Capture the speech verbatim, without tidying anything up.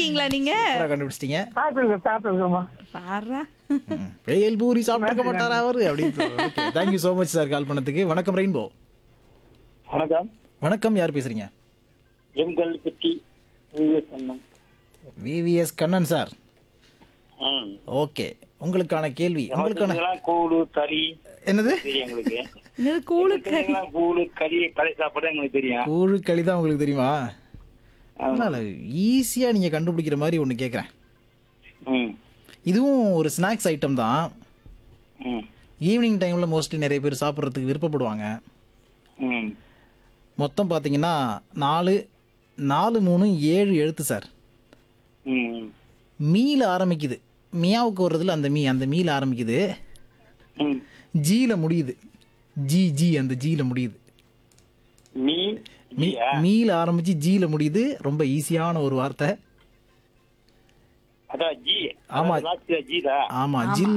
சாப்பிட்டுருக்கீங்களா நீங்க? சூப்பரா கண்டுபிடிச்சிட்டீங்க. சாப்பிட்டுருக்கேன் சாப்பிட்டுருக்கேம்மா. பாருடா. ம். பேல் பூரி சாப்பிட்டுருக்க மாட்டாரா அவரு அப்படின்னு. Okay, thank you so much sir call பண்ணதுக்கு. வணக்கம் ரெயின்போ. வணக்கம். வணக்கம், யார் பேசுறீங்க? எங்கள் பற்றி சொன்னோம். VVS Kannan sir. ஓகே, உங்களுக்கான கேள்வி. உங்களுக்கான கூழு கறி என்னது? தெரியும் எங்களுக்கு. என்னது கூழு கறி? கூழு கறி கடை சாப்பாடு எங்களுக்கு தெரியும். கூழு களி தான் உங்களுக்கு தெரியுமா? அதனால ஈஸியா நீங்க கண்டுபிடிக்கிற மாதிரி ஒன்று கேட்குறேன். ம் இதுவும் ஒரு ஸ்நாக்ஸ் ஐட்டம் தான். ம் ஈவினிங் டைம்ல மோஸ்ட்லி நிறைய பேர் சாப்பிட்றதுக்கு விருப்பப்படுவாங்க. ம் மொத்தம் பார்த்தீங்கன்னா நாலு நாலு மூணு ஏழு எழுத்து சார். ம் மீல ஆரம்பிக்குது. மியாவுக்கு வர்றதுல அந்த மீ அந்த மீல ஆரம்பிக்குது. ம் ஜீல முடியுது. ஜி ஜி அந்த ஜீல முடியுது. மீ மீ மீல ஆரம்பிச்சு ஜீல முடியுது. ரொம்ப ஈஸியான ஒரு வார்த்தை. அதான் ஜி. ஆமா. ஜி தான். ஆமா, ஜில்